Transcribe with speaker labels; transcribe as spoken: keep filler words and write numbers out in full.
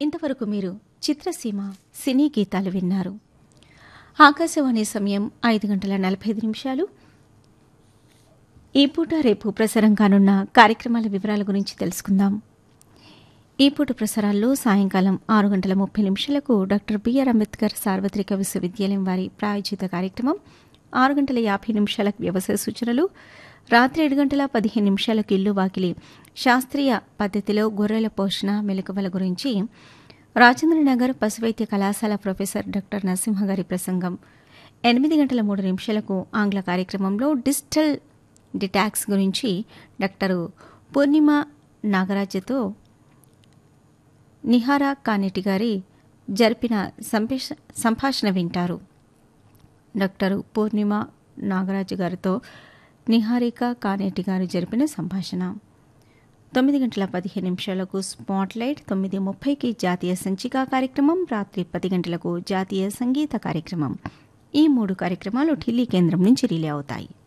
Speaker 1: ఇంతవరకు మీరు చిత్రసీమ సినీ గీతాలు విన్నారు. ఆకాశవాణి సమయం ఐదు గంటల నలభై ఐదు నిమిషాలు. ఈ పూట రేపు ప్రసారం కానున్న కార్యక్రమాల వివరాల గురించి తెలుసుకుందాం. ఈ పూట ప్రసారాల్లో సాయంకాలం ఆరు గంటల ముప్పై నిమిషాలకు డాక్టర్ బిఆర్ అంబేద్కర్ సార్వత్రిక విశ్వవిద్యాలయం వారి ప్రాయోజిత కార్యక్రమం, ఆరు గంటల యాభై నిమిషాలకు వ్యవసాయ సూచనలు, రాత్రి ఏడు గంటల పదిహేను నిమిషాలకు ఇల్లు వాకిలి శాస్త్రీయ పద్ధతిలో గొర్రెల పోషణ మెలకువల గురించి రాజేంద్రనగర్ పశువైద్య కళాశాల ప్రొఫెసర్ డాక్టర్ నరసింహ గారి ప్రసంగం, ఎనిమిది గంటల మూడు నిమిషాలకు ఆంగ్ల కార్యక్రమంలో డిజిటల్ డిటాక్స్ గురించి డాక్టర్ పూర్ణిమ నాగరాజతో నిహారా కానేటి గారి జరిపిన సంభాషణ వింటారు. డాక్టర్ పూర్ణిమ నాగరాజు గారితో నిహారిక కానేటి గారు జరిపిన సంభాషణ. తొమ్మిది గంటల పదిహేను నిమిషాలకు స్పాట్లైట్, తొమ్మిది ముప్పైకి జాతీయ సంచిక కార్యక్రమం, రాత్రి పది గంటలకు జాతీయ సంగీత కార్యక్రమం. ఈ మూడు కార్యక్రమాలు ఢిల్లీ కేంద్రం నుంచి రిలే అవుతాయి.